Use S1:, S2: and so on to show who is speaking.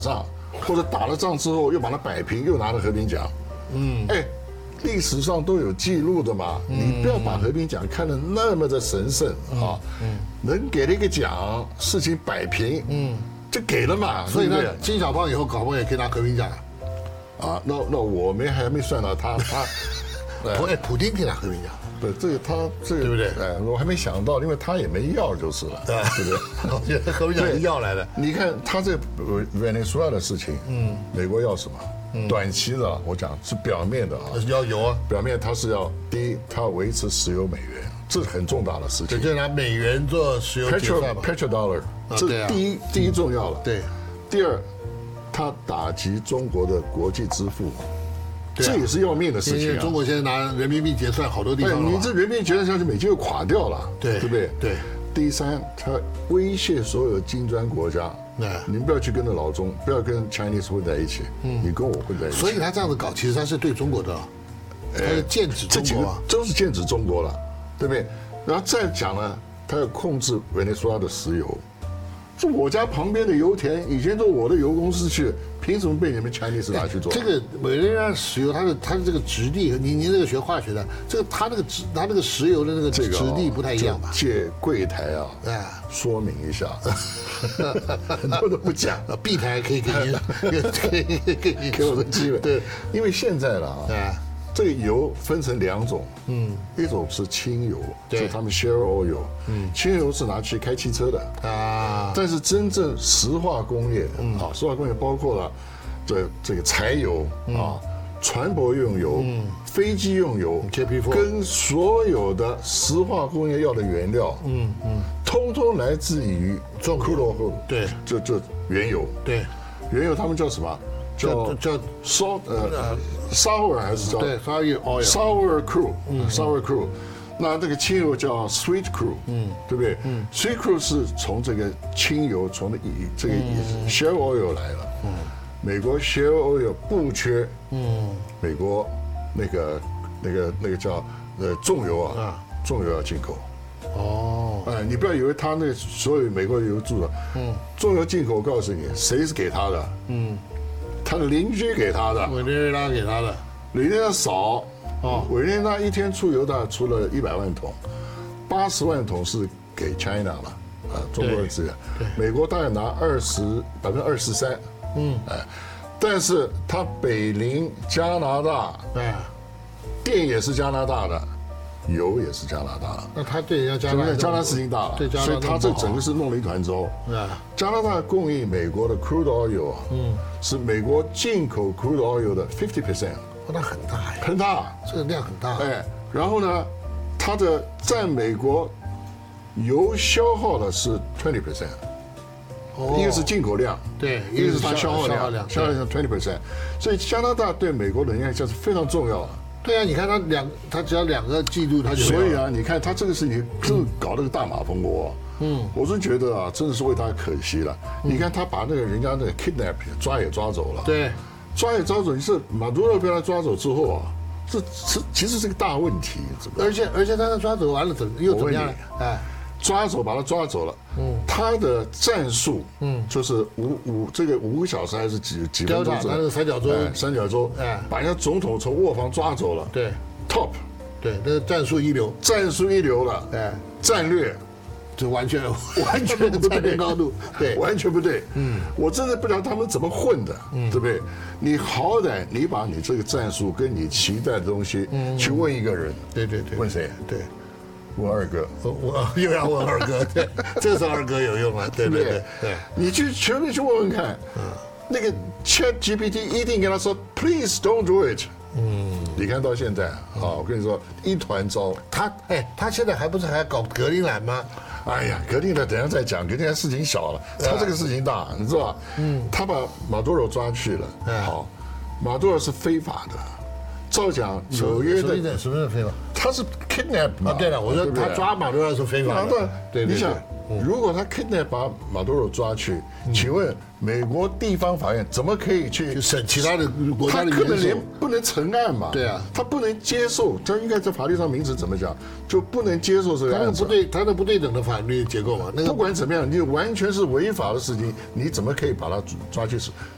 S1: 仗，或者打了仗之后又把它摆平，又拿了和平奖。历史上都有记录的嘛。你不要把和平奖看得那么的神圣啊。能给了一个奖，事情摆平，就给了嘛。
S2: 所以呢，金小胖以后搞不好也可以拿和平奖
S1: 啊。那我们还没算到他。
S2: 普丁可以拿和平奖。
S1: 对，这个
S2: 对不对？
S1: 我还没想到，因为他也没要就是了，对不对？
S2: 我觉得和平奖是要来的。
S1: 你看他这委内瑞拉的事情，美国要什么？短期的，我讲是表面的啊，
S2: 要油啊。
S1: 表面他是要第一，他要维持石油美元，这是很重大的事情。
S2: 就拿美元做石油结算嘛。
S1: petrodollar， 这是第一重要了。
S2: 对。
S1: 第二，他打击中国的国际支付。这也是要命的事情。
S2: 中国现在拿人民币结算好多地方了。
S1: 你这人民币结算下去，美金又垮掉了，对不对？
S2: 对。
S1: 第三，它威胁所有金砖国家，你们不要去跟着老中，不要跟 Chinese 混在一起，你跟我混在一起。
S2: 所以他这样子搞，其实他是对中国的，他是剑指中国啊，
S1: 都是剑指中国了，对不对？然后再讲呢，他要控制委内瑞拉的石油。是我家旁边的油田，以前都我的油公司去，凭什么被你们 Chinese 拿去做？
S2: 这个委内瑞拉石油，它的这个质地，您这个学化学的，这个它那个石油的那个质地不太一样吧？
S1: 借柜台啊，说明一下，很多都不讲。
S2: B 台可以给您
S1: 给我的机会。
S2: 对，
S1: 因为现在了啊。这个油分成两种，一种是轻油，是他们 shale oil，轻油是拿去开汽车的啊。但是真正石化工业石化工业包括了这个柴油啊、船舶用油、飞机用油，跟所有的石化工业要的原料，通通来自于crude oil，
S2: 对，
S1: 就原油，
S2: 对，
S1: 原油他们叫什么？叫sour 还是叫
S2: 对
S1: sour crude，sour crude，那这个轻油叫 sweet crude，对不对？sweet crude 是从这个轻油从这个shale oil 来了，美国 shale oil 不缺，美国那个叫重油啊，重油要进口。你不要以为他那所有美国油住了，重油进口，我告诉你，谁是给他的？他的邻居给他的，
S2: 委内瑞拉给他的，
S1: 委内瑞拉少委内瑞拉一天出油大概出了100万桶，80万桶是给 China 了，中国的资源，美国大概拿23%，但是它北邻加拿大，电也是加拿大的。油也是加拿大，
S2: 那他对人家加拿大
S1: 事情大了，所以他这整个是弄了一团糟。加拿大供应美国的 crude oil 是美国进口 crude oil 的50%，
S2: 那很大呀，
S1: 很大，
S2: 这个量很大。
S1: 然后呢，它的占美国油消耗的是20%，一个是进口量，
S2: 对，
S1: 一个是它消耗量20%，所以加拿大对美国的影响是非常重要的。
S2: 对啊，你看他只要2个季度他就。
S1: 所以啊，你看他这个事情真的搞了个大马蜂窝。我是觉得啊，真的是为他可惜了。你看他把那个人家那个 kidnap 抓也抓走了。
S2: 对，
S1: 抓也抓走，你是马杜罗被他抓走之后啊，这其实是个大问题。
S2: 而且他抓走完了又怎么样？
S1: 抓走把他抓走了。他的战术，就是这个5个小时还是几分钟？
S2: 那个三角洲，
S1: 把人家总统从卧房抓走了。
S2: 对
S1: ，top，
S2: 对，那个战术一流
S1: 了。战略，
S2: 就完全的战略高度，对，
S1: 完全不对。我真的不知道他们怎么混的，对不对？你好歹你把你这个战术跟你期待的东西去问一个人，
S2: 对，
S1: 问谁？
S2: 对。
S1: 问二哥，
S2: 我又要问二哥，对，这是二哥有用啊，对，
S1: 你去全面去问问看，那个 ChatGPT 一定跟他说 ，Please don't do it。你看到现在我跟你说一团糟。
S2: 他现在还不是还搞格陵兰吗？
S1: 哎呀，格陵兰等一下再讲，格陵兰事情小了，他这个事情大，你知道吧？他把马杜罗抓去了，好，马杜罗是非法的。照讲，纽约的
S2: 什么是非法？
S1: 他是 kidnap 嘛？
S2: 对了，我说他抓马杜罗是非法的。对，
S1: 你想，如果他 kidnap 把马杜罗抓去，请问美国地方法院怎么可以去
S2: 审其他的国家的元首？
S1: 他根本连不能成案嘛？
S2: 对啊，
S1: 他不能接受，他应该在法律上名词怎么讲？就不能接受这个案子。
S2: 他的不对等的法律结构嘛。
S1: 不管怎么样，你完全是违法的事情，你怎么可以把他抓去